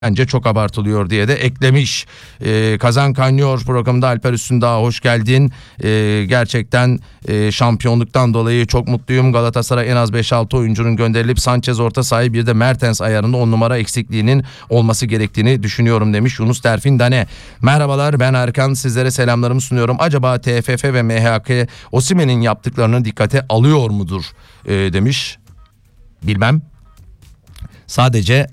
bence çok abartılıyor diye de eklemiş. Kazan Kaynıyor programında Alper Üstündağ, hoş geldin. Gerçekten şampiyonluktan dolayı çok mutluyum. Galatasaray en az 5-6 oyuncunun gönderilip Sanchez orta sahayı bir de Mertens ayarında 10 numara eksikliğinin olması gerektiğini düşünüyorum demiş Yunus Terfin Dane. Merhabalar, ben Erkan, sizlere selamlarımı sunuyorum. Acaba TFF ve MHK Osimhen'in yaptıklarını dikkate alıyor mudur demiş. Bilmem. Sadece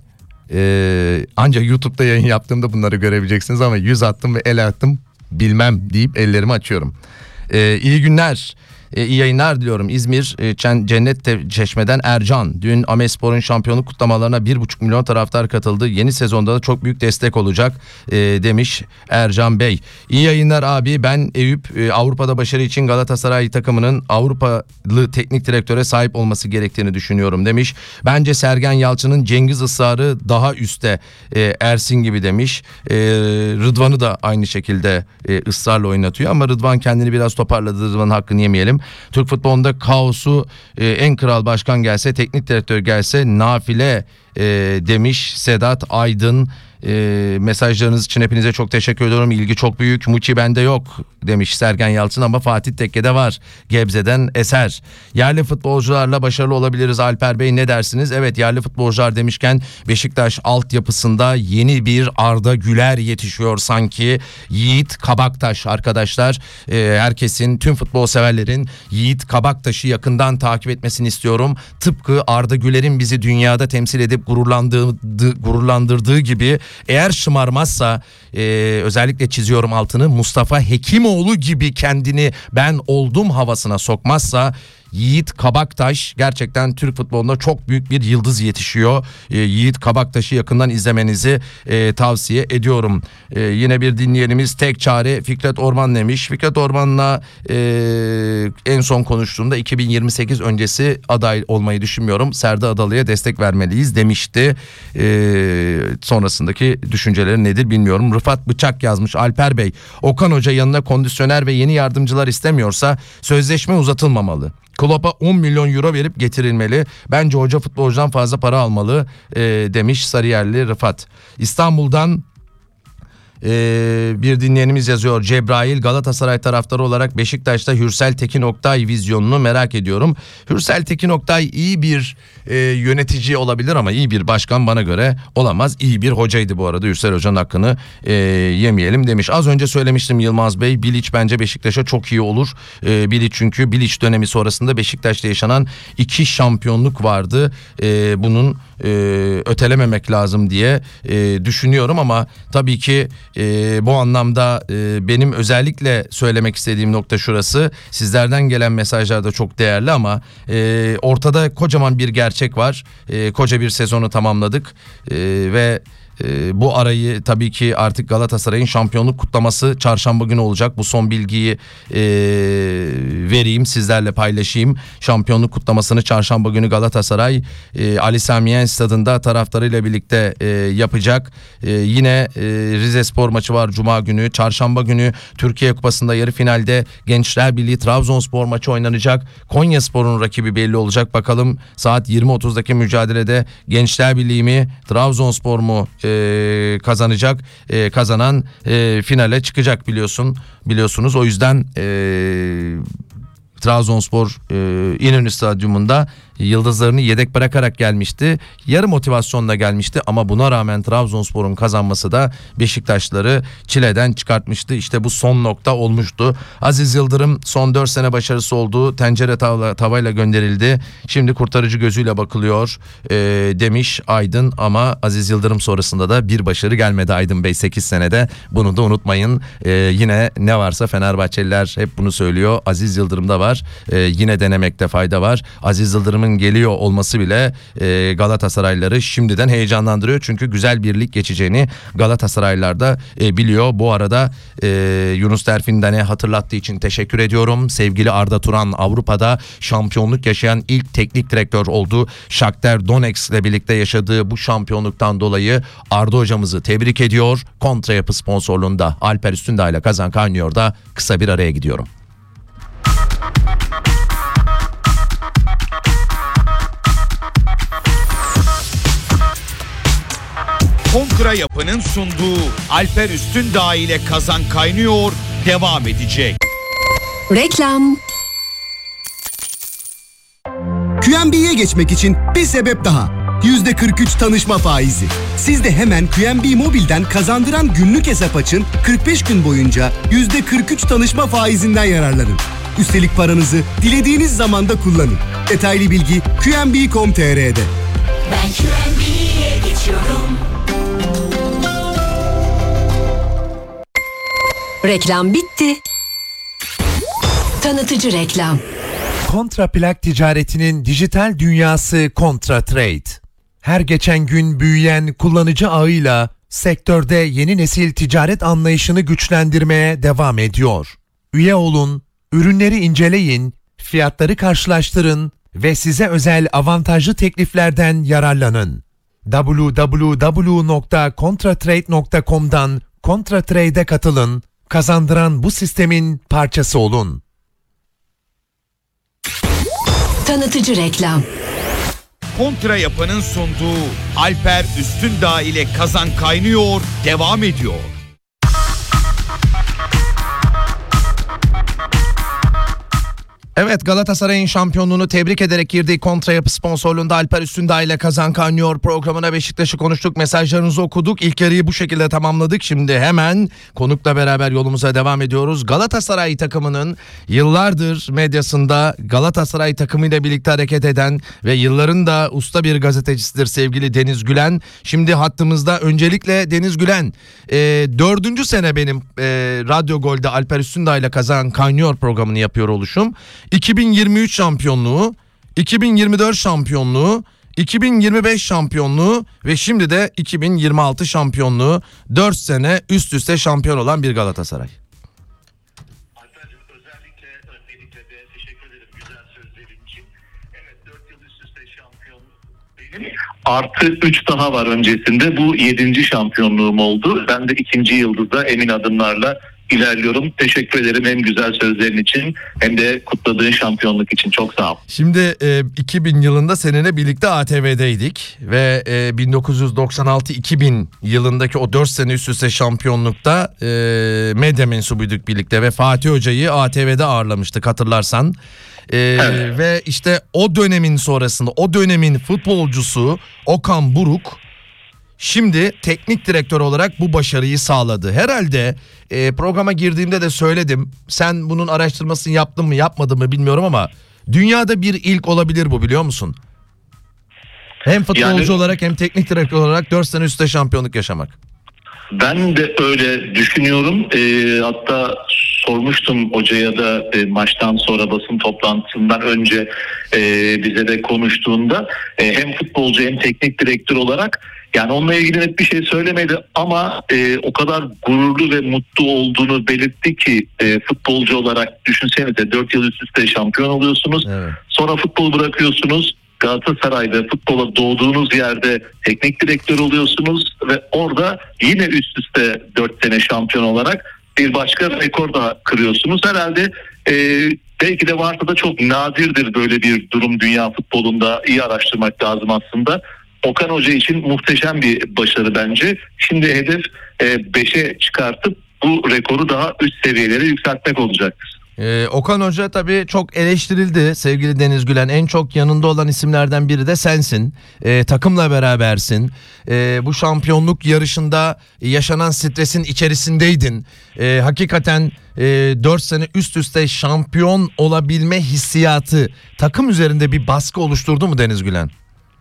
ancak YouTube'da yayın yaptığımda bunları görebileceksiniz ama yüz attım ve el attım, bilmem deyip ellerimi açıyorum. İyi günler. İyi yayınlar diliyorum. İzmir Cennet Çeşme'den Ercan. Dün Amespor'un şampiyonluk kutlamalarına 1,5 milyon taraftar katıldı. Yeni sezonda da çok büyük destek olacak demiş Ercan Bey. İyi yayınlar abi. Ben Eyüp. Avrupa'da başarı için Galatasaray takımının Avrupalı teknik direktöre sahip olması gerektiğini düşünüyorum demiş. Bence Sergen Yalçın'ın Cengiz ısrarı daha üstte, Ersin gibi demiş. Rıdvan'ı da aynı şekilde ısrarla oynatıyor ama Rıdvan kendini biraz toparladı. Rıdvan'ın hakkını yemeyelim. Türk futbolunda kaosu en kral başkan gelse, teknik direktör gelse nafile demiş Sedat Aydın. Mesajlarınız için hepinize çok teşekkür ediyorum. İlgi çok büyük. Muçi bende yok demiş Sergen Yalçın ama Fatih Tekke'de var. Gebze'den Eser. Yerli futbolcularla başarılı olabiliriz Alper Bey, ne dersiniz? Evet, yerli futbolcular demişken Beşiktaş altyapısında yeni bir Arda Güler yetişiyor sanki. Yiğit Kabaktaş arkadaşlar. Herkesin, tüm futbol severlerin Yiğit Kabaktaş'ı yakından takip etmesini istiyorum. Tıpkı Arda Güler'in bizi dünyada temsil edip gururlandırdığı gibi, eğer şımarmazsa, özellikle çiziyorum altını, Mustafa Hekimoğlu gibi kendini ben oldum havasına sokmazsa, Yiğit Kabaktaş gerçekten Türk futbolunda çok büyük bir yıldız yetişiyor. Yiğit Kabaktaş'ı yakından izlemenizi tavsiye ediyorum. Yine bir dinleyenimiz tek çare Fikret Orman demiş. Fikret Orman'la en son konuştuğumda 2028 öncesi aday olmayı düşünmüyorum. Serdar Adalı'ya destek vermeliyiz demişti. Sonrasındaki düşünceleri nedir bilmiyorum. Rıfat Bıçak yazmış. Alper Bey, Okan Hoca yanına kondisyoner ve yeni yardımcılar istemiyorsa sözleşme uzatılmamalı. Klopp'a 10 milyon euro verip getirilmeli. Bence hoca futbolcudan fazla para almalı demiş Sarıyerli Rıfat. İstanbul'dan bir dinleyenimiz yazıyor. Cebrail, Galatasaray taraftarı olarak Beşiktaş'ta Hürsel Tekin Oktay vizyonunu merak ediyorum. Hürsel Tekin Oktay iyi bir yönetici olabilir ama iyi bir başkan bana göre olamaz. İyi bir hocaydı bu arada. Hürsel Hoca'nın hakkını yemeyelim demiş. Az önce söylemiştim Yılmaz Bey. Bilic bence Beşiktaş'a çok iyi olur. Bilic, çünkü Bilic dönemi sonrasında Beşiktaş'ta yaşanan 2 şampiyonluk vardı. Bunun ötelememek lazım diye düşünüyorum ama tabii ki bu anlamda benim özellikle söylemek istediğim nokta şurası. Sizlerden gelen mesajlar da çok değerli ama ortada kocaman bir gerçek var. Koca bir sezonu tamamladık ve bu arayı tabii ki artık Galatasaray'ın şampiyonluk kutlaması çarşamba günü olacak. Bu son bilgiyi vereyim, sizlerle paylaşayım. Şampiyonluk kutlamasını çarşamba günü Galatasaray Ali Sami Yen stadında taraftarıyla birlikte yapacak. Yine Rizespor maçı var cuma günü. Çarşamba günü Türkiye Kupası'nda yarı finalde Gençler Birliği Trabzonspor maçı oynanacak. Konyaspor'un rakibi belli olacak. Bakalım saat 20.30'daki mücadelede Gençler Birliği mi, Trabzonspor mu kazanacak? Kazanan finale çıkacak biliyorsunuz. O yüzden Trabzonspor İnönü Stadyumunda yıldızlarını yedek bırakarak gelmişti. Yarı motivasyonla gelmişti ama buna rağmen Trabzonspor'un kazanması da Beşiktaşları çileden çıkartmıştı. İşte bu son nokta olmuştu. Aziz Yıldırım son 4 sene başarısı oldu. Tencere tavayla gönderildi. Şimdi kurtarıcı gözüyle bakılıyor demiş Aydın ama Aziz Yıldırım sonrasında da bir başarı gelmedi Aydın Bey 8 senede. Bunu da unutmayın. Yine ne varsa Fenerbahçeliler hep bunu söylüyor. Aziz Yıldırım'da var. Yine denemekte fayda var. Aziz Yıldırım'ın geliyor olması bile Galatasaraylıları şimdiden heyecanlandırıyor. Çünkü güzel bir lig geçeceğini Galatasaraylılar da biliyor. Bu arada Yunus Terfin Dane hatırlattığı için teşekkür ediyorum. Sevgili Arda Turan Avrupa'da şampiyonluk yaşayan ilk teknik direktör oldu. Shakhtar Donetsk ile birlikte yaşadığı bu şampiyonluktan dolayı Arda hocamızı tebrik ediyor. Kontrayapı sponsorluğunda Alper Üstündağ ile Kazan Kaynıyor'da kısa bir araya gidiyorum. Kontra Yapı'nın sunduğu Alper Üstündağ ile Kazan Kaynıyor devam edecek. Reklam. QNB'ye geçmek için bir sebep daha. %43 tanışma faizi. Siz de hemen QNB Mobil'den kazandıran günlük hesap açın, 45 gün boyunca %43 tanışma faizinden yararlanın. Üstelik paranızı dilediğiniz zamanda kullanın. Detaylı bilgi qnb.com.tr'de. Ben QNB'ye geçiyorum. Reklam bitti. Tanıtıcı reklam. Kontraplak ticaretinin dijital dünyası ContraTrade. Her geçen gün büyüyen kullanıcı ağıyla sektörde yeni nesil ticaret anlayışını güçlendirmeye devam ediyor. Üye olun, ürünleri inceleyin, fiyatları karşılaştırın ve size özel avantajlı tekliflerden yararlanın. www.contratrade.com'dan ContraTrade'e katılın, kazandıran bu sistemin parçası olun. Tanıtıcı reklam. Kontra Yapı'nın sunduğu Alper Üstündağ ile Kazan Kaynıyor devam ediyor. Evet, Galatasaray'ın şampiyonluğunu tebrik ederek girdiği Kontra Yapı sponsorluğunda Alper Üstündağ ile Kazan Kaynıyor programına Beşiktaş'ı konuştuk. Mesajlarınızı okuduk. İlk yarıyı bu şekilde tamamladık. Şimdi hemen konukla beraber yolumuza devam ediyoruz. Galatasaray takımının yıllardır medyasında Galatasaray takımıyla birlikte hareket eden ve yılların da usta bir gazetecisidir sevgili Deniz Gülen. Şimdi hattımızda. Öncelikle Deniz Gülen, 4. sene benim Radyo Gol'de Alper Üstündağ ile Kazan Kaynıyor programını yapıyor oluşum. 2023 şampiyonluğu, 2024 şampiyonluğu, 2025 şampiyonluğu ve şimdi de 2026 şampiyonluğu, 4 sene üst üste şampiyon olan bir Galatasaray. Alper'cim öncelikle de teşekkür ederim güzel sözlerin için. Evet, 4 yıl üst üste şampiyonluk benim. Artı 3 daha var öncesinde. Bu 7. şampiyonluğum oldu. Ben de 2. yıldızda emin adımlarla ilerliyorum. Teşekkür ederim hem güzel sözlerin için hem de kutladığın şampiyonluk için. Çok sağ ol. Şimdi 2000 yılında seninle birlikte ATV'deydik ve 1996-2000 yılındaki o 4 sene üst üste şampiyonlukta medya mensubuyduk birlikte ve Fatih Hoca'yı ATV'de ağırlamıştık, hatırlarsan. Evet. Ve işte o dönemin sonrasında o dönemin futbolcusu Okan Buruk şimdi teknik direktör olarak bu başarıyı sağladı. Herhalde programa girdiğimde de söyledim. Sen bunun araştırmasını yaptın mı yapmadın mı bilmiyorum ama dünyada bir ilk olabilir bu, biliyor musun? Hem futbolcu olarak hem teknik direktör olarak 4 sene üstte şampiyonluk yaşamak. Ben de öyle düşünüyorum. Hatta sormuştum hocaya da maçtan sonra basın toplantısından önce bize de konuştuğunda hem futbolcu hem teknik direktör olarak, yani onunla ilgili net bir şey söylemedi ama o kadar gururlu ve mutlu olduğunu belirtti ki futbolcu olarak düşünsenize 4 yıl üst üste şampiyon oluyorsunuz. Evet. Sonra futbolu bırakıyorsunuz. Galatasaray'da futbola doğduğunuz yerde teknik direktör oluyorsunuz ve orada yine üst üste 4 sene şampiyon olarak bir başka rekor da kırıyorsunuz. Herhalde belki de varsa da çok nadirdir böyle bir durum dünya futbolunda, iyi araştırmak lazım aslında. Okan Hoca için muhteşem bir başarı bence. Şimdi hedef 5'e çıkartıp bu rekoru daha üst seviyelere yükseltmek olacaktır. Okan Hoca tabii çok eleştirildi sevgili Deniz Gülen. En çok yanında olan isimlerden biri de sensin. Takımla berabersin. Bu şampiyonluk yarışında yaşanan stresin içerisindeydin. Hakikaten 4 sene üst üste şampiyon olabilme hissiyatı takım üzerinde bir baskı oluşturdu mu Deniz Gülen?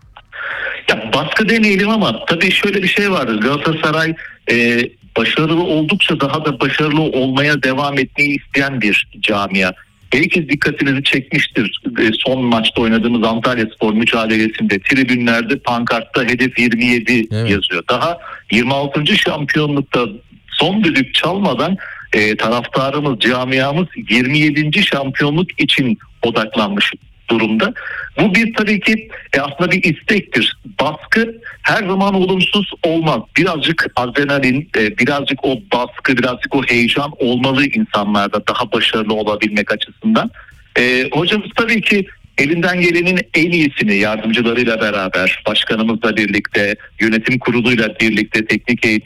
Ya baskı demeyelim ama tabii şöyle bir şey vardır. Galatasaray başarılı oldukça daha da başarılı olmaya devam etmeyi isteyen bir camia. Belki dikkatinizi çekmiştir. Son maçta oynadığımız Antalyaspor mücadelesinde tribünlerde pankartta hedef 27 yazıyor. Daha 26. şampiyonlukta son düdük çalmadan taraftarımız, camiamız 27. şampiyonluk için odaklanmış durumda. Bu bir tabii ki aslında bir istektir. Baskı her zaman olumsuz olmaz. Birazcık adrenalin, birazcık o baskı, birazcık o heyecan olmalı insanlarda daha başarılı olabilmek açısından. Hocamız tabii ki elinden gelenin en iyisini yardımcılarıyla beraber, başkanımızla birlikte, yönetim kuruluyla birlikte, teknik